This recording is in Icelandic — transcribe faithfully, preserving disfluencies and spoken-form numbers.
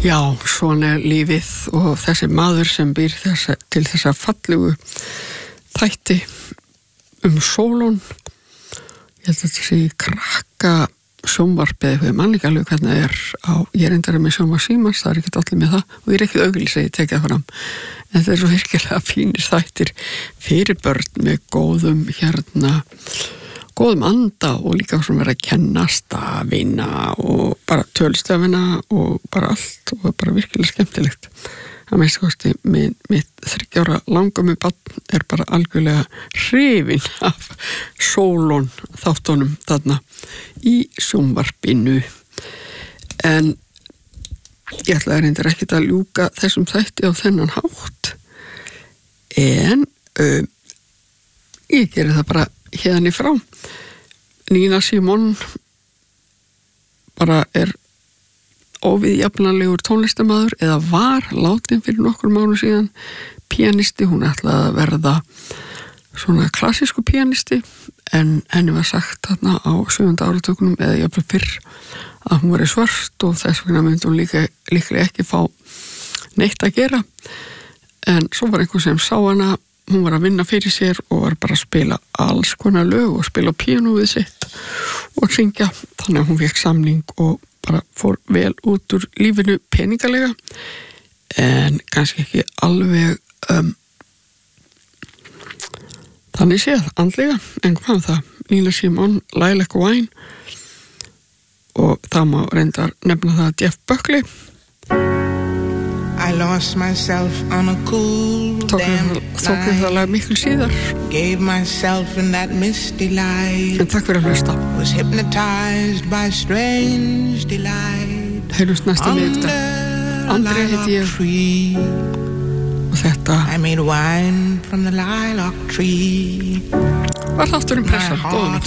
Já, svona er lífið og þessi maður sem býr þessa, til þessa fallegu þætti um Sólon, ég held að þetta sé krakka sjónvarpið, við mann ekki alveg hvernig það er á, ég er endara með sjónvarp Símans, það er ekkert allir með það og ég er ekkert auglýs að ég tekja það fram, en þetta er svo virkilega fínir þættir fyrir börn með góðum hérna góðum anda og líka sem verið að kenna stafina og bara tölstafina og bara allt og bara virkilega skemmtilegt. Það mest kosti mitt, mitt þriggja ára langömmu barn er bara algjörlega hrifinn af Sólon þáttunum þarna í sjónvarpinu. En ég ætla að reynda ekkert að ljúka þessum þætti á þennan hátt en um, ég geri það bara hérna í frá. Nina Simone bara er óviðjafnanlegur tónlistamaður eða var látin fyrir nokkur mánu síðan píanisti, hún ætlaði að verða svona klassísku píanisti en henni var sagt þarna á sjöunda áratökunum eða jafnvel fyrr að hún var í svört og þess vegna myndi hún líka, líklega ekki fá neitt að gera en svo var einhver sem sá hana, hún var að vinna fyrir sér og var bara að spila alls konar lög og spila píanóið sitt og syngja, þannig að hún fékk samning og bara fór vel út úr lífinu peningalega en kannski ekki alveg um, þannig séð andlega, en hvað það Nina Simone, Lilac Wine og það má reyndar nefna það Jeff Buckley I lost myself on a cool damp tók það lag miklu síðar gave myself in that misty light en takk fyrir að hlusta was hypnotized by strange delight heyrjumst næsta miðvikudag Andri heiti ég og þetta I made wine from the lilac tree var þátturinn Pressa, góðan